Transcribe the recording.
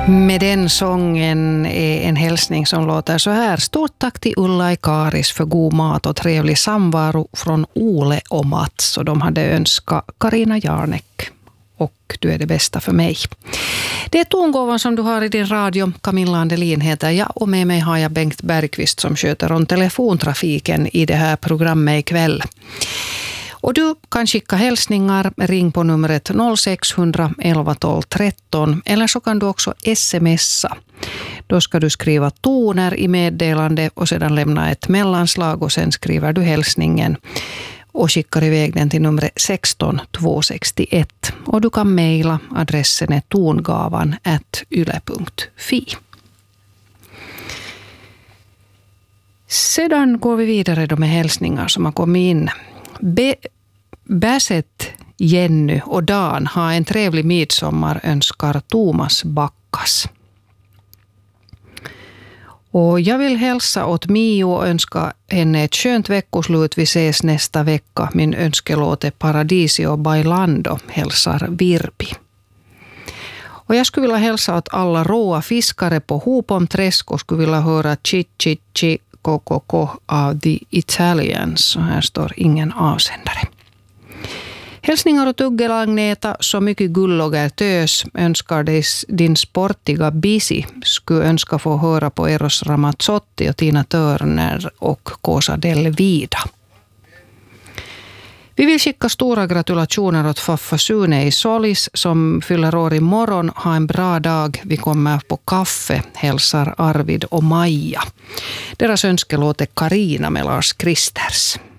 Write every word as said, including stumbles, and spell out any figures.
Med den sången är en hälsning som låter så här. Stort tack till Ulla Ikaris för god mat och trevlig samvaro från Ole och Mats. Och de hade önskat Karina Jarnek. Och du är det bästa för mig. Det är tongåvan som du har i din radio. Camilla Andelin heter jag och med mig har jag Bengt Bergqvist som sköter om telefontrafiken i det här programmet ikväll. Och du kan skicka hälsningar, ring på numret noll sex elva tolv tretton eller så kan du också smsa. Då ska du skriva toner i meddelande och sedan lämna ett mellanslag och sen skriver du hälsningen och skickar iväg den till numret sexton tvåhundrasextioett. Och du kan mejla, adressen är tongavan at yle punkt fi. Sedan går vi vidare då med hälsningar som har kommit in. Be- Bäset, Jenny och Dan har en trevlig midsommar, önskar Thomas Backas. Och jag vill hälsa åt Mio och önska henne ett skönt veckoslut. Vi ses nästa vecka. Min önskelåt är Paradisio Bailando, hälsar Virpi. Och jag skulle vilja hälsa åt alla råa fiskare på Hopomträsk och skulle vilja höra Chi Chi Chi Kokoko av The Italians. Så här står ingen avsändare. Hälsningar åt Uggela Agneta, så mycket gulloger tös, önskar dig din sportiga Bisi. Skulle önska få höra på Eros Ramazzotti och Tina Turner och Cosa del Vida. Vi vill skicka stora gratulationer åt Faffa Sune i Solis som fyller år imorgon. Ha en bra dag. Vi kommer på kaffe, hälsar Arvid och Maja. Deras önskelåt är Karina med Lars Kristers.